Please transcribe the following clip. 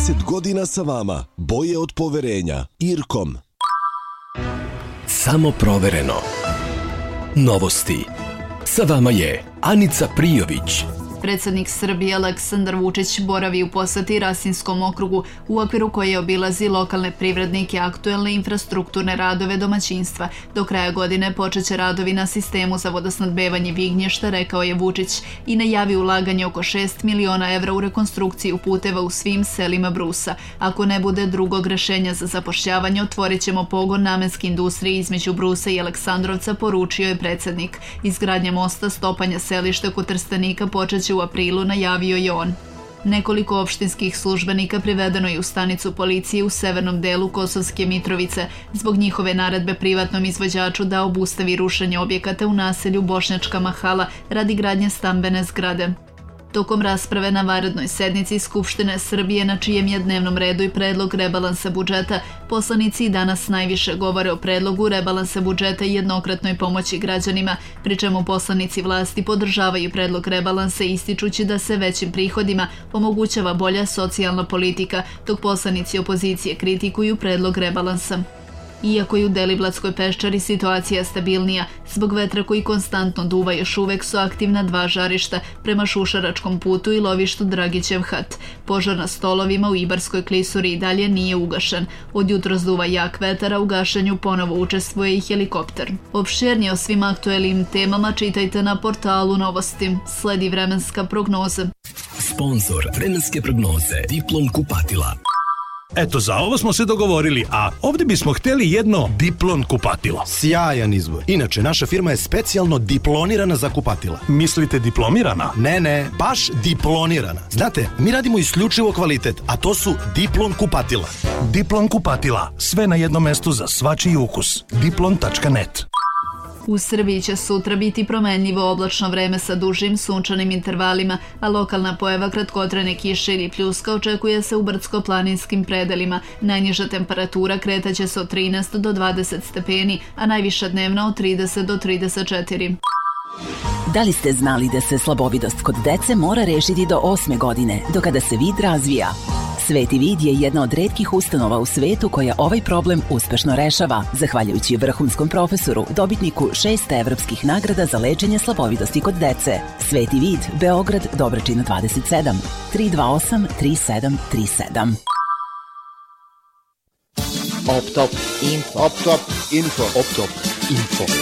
30 godina sa vama. Boje od poverenja. Irkom. Samo provereno. Novosti. Sa vama je Anica Prijović. Predsjednik Srbije Aleksandar Vučić boravi u poseti Rasinskom okrugu u okviru koje obilazi lokalne privrednike, aktuelne infrastrukturne radove domaćinstva. Do kraja godine počeće radovi na sistemu za vodosnadbevanje Vignješta, rekao je Vučić, i najavio ulaganje oko 6 miliona evra u rekonstrukciju puteva u svim selima Brusa. Ako ne bude drugog rešenja za zapošljavanje, otvorit ćemo pogon namenske industrije između Brusa i Aleksandrovca, poručio je predsjednik. Izgradnja mosta stopanja selišta kod Trstenika počeće u aprilu, najavio je on. Nekoliko opštinskih službenika privedeno je u stanicu policije u severnom delu Kosovske Mitrovice zbog njihove naredbe privatnom izvođaču da obustavi rušenje objekata u naselju Bošnjačka Mahala radi gradnje stambene zgrade. Tokom rasprave na vanrednoj sednici Skupštine Srbije, na čijem je dnevnom redu i predlog rebalansa budžeta, poslanici danas najviše govore o predlogu rebalansa budžeta i jednokratnoj pomoći građanima, pri čemu poslanici vlasti podržavaju predlog rebalansa ističući da se većim prihodima omogućava bolja socijalna politika, dok poslanici opozicije kritikuju predlog rebalansa. Iako je u Deliblatskoj peščari situacija stabilnija, zbog vetra koji konstantno duva još uvek su aktivna 2 žarišta prema Šušaračkom putu i lovištu Dragićev hat. Požar na Stolovima u Ibarskoj klisuri i dalje nije ugašen. Od jutros duva jak vetar, a u gašenju ponovo učestvuje i helikopter. Opširnije o svim aktuelnim temama čitajte na portalu Novosti. Sledi vremenska prognoza. Sponzor vremenske prognoze Diplon kupatila. Eto, za ovo smo se dogovorili, a ovdje bismo htjeli jedno Diplon kupatilo. Sjajan izbor. Inače, naša firma je specijalno diplonirana za kupatila. Mislite diplomirana? Ne, baš diplonirana. Znate, mi radimo isključivo kvalitet, a to su Diplon kupatila. Diplon kupatila. Sve na jednom mestu za svačiji ukus. Diplon.net. U Srbiji će sutra biti promenljivo oblačno vreme sa dužim sunčanim intervalima, a lokalna pojava kratkotrajne kiše ili pljuska očekuje se u brdsko-planinskim predelima. Najniža temperatura kretaće se od 13 do 20 stepeni, a najviša dnevna od 30 do 34. Da li ste znali da se slabovidost kod dece mora rešiti do 8. godine, do kada se vid razvija? Sveti vid je jedna od retkih ustanova u svetu koja ovaj problem uspešno rešava, zahvaljujući vrhunskom profesoru, dobitniku 6 evropskih nagrada za lečenje slabovidosti kod dece. Sveti vid, Beograd, Dobračina 27, 328 3737. Optop info.